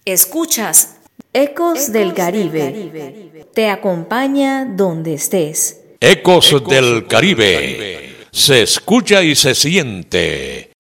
Escuchas Ecos del Caribe. Te acompaña donde estés. Ecos del Caribe. Se escucha y se siente